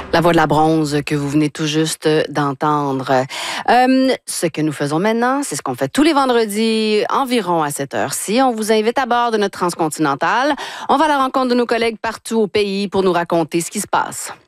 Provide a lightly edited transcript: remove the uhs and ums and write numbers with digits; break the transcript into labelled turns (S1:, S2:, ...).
S1: La voix de la bronze que vous venez tout juste d'entendre. Ce que nous faisons maintenant, c'est ce qu'on fait tous les vendredis environ à cette heure-ci. On vous invite à bord de notre transcontinentale. On va à la rencontre de nos collègues partout au pays pour nous raconter ce qui se passe.